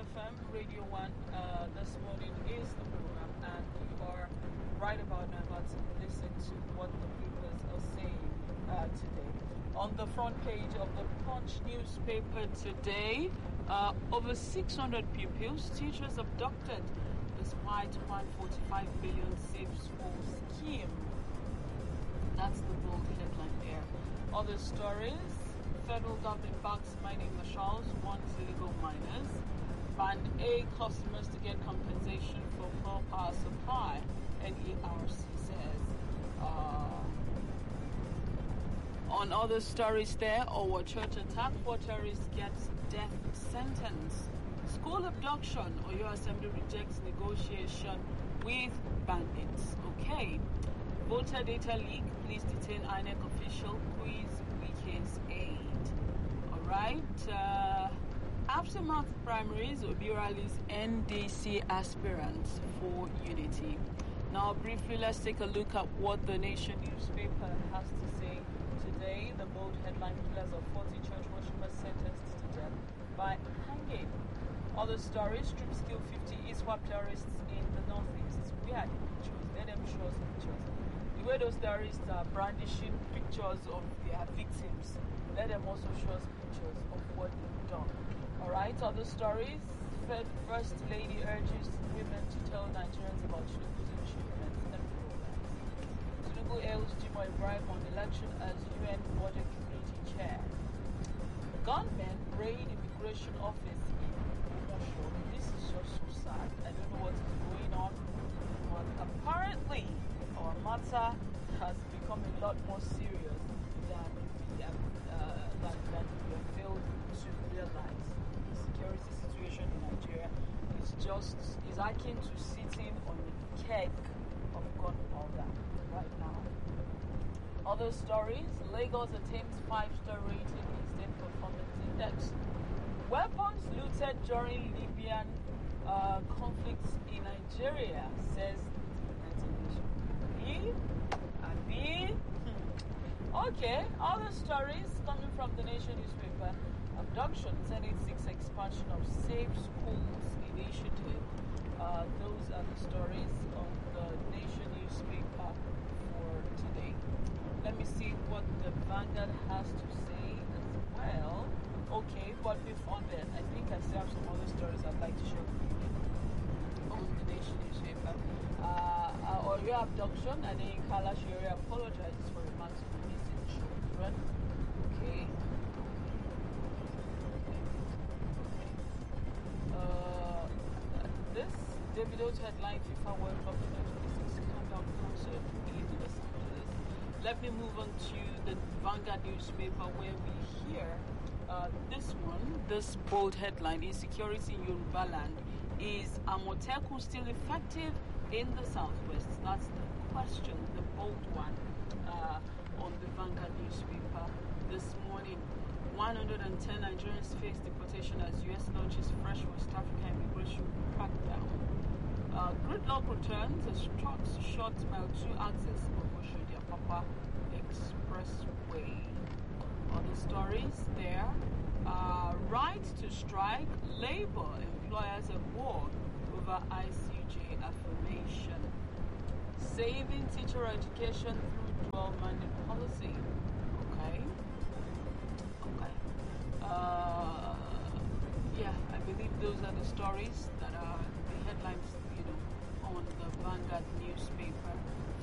FM Radio 1. This morning is the program, and you are right about now about to listen to what the papers are saying today. On the front page of the Punch newspaper today, over 600 pupils, teachers abducted despite 145 billion Safe School scheme. That's the bold headline there. Other stories: federal government backs mining marshals, warns illegal miners. Band A customers to get compensation for fuel power supply, NERC says. On other stories there, Owo church attack, 4 terrorists gets death sentence. School abduction, Oyo Assembly rejects negotiation with bandits. Okay. Voter data leak, please detain INEC official, quiz Wike's aid. Alright, aftermath primaries, Obi rallies NDC aspirants for unity. Now briefly, let's take a look at what the Nation newspaper has to say today. The bold headline: killers of 40 church worshippers sentenced to death by hanging. Other stories: troops kill 50 ISWAP terrorists in the northeast. We had pictures, let them show us pictures. The way those terrorists are brandishing pictures of their victims, let them also show us pictures of what they've done. Alright, other stories: First Lady urges women to tell Nigerians about Tinubu's achievements and programs. Tinubu hails Jimoh Ibrahim on election as UN Border Community Chair. Gunmen raid immigration office in Omosho. This is just so sad. I don't know what is going on, but apparently our matter has become a lot more serious than we have failed to realize. The security situation in Nigeria is akin to sitting on a keg of gunpowder right now. Other stories: Lagos attains 5-star rating in State Performance Index. Weapons looted during Libyan conflicts in Nigeria, says United Nations. Okay, other stories coming from the Nation newspaper: abduction, Senate 6 expansion of Safe Schools initiative. Those are the stories on the Nation newspaper for today. Let me see what the Vanguard has to say as well. Okay, but before then, I think I still have some other stories I'd like to share with you on the Nation newspaper. Oyo abduction, and then Kalash area apologizes for remarks on missing children. Okay. This Davido's headline: FIFA World Cup 2026 countdown concert in Los Angeles. Let me move on to the Vanguard newspaper, where we hear this bold headline: insecurity in Yoruba land. Is Amotekun still effective in the southwest? That's the question, the bold one, on the Vanguard newspaper this morning. 110 Nigerians face deportation as US launches fresh West African immigration crackdown. Gridlock returns as trucks shot mile 2 axis of Oshodia Papa Expressway. Other stories there: right to strike, Labour employers at war over ICJ affirmation. Saving teacher education through dual mandate policy. Okay. I believe those are the stories that are the headlines, on the Vanguard newspaper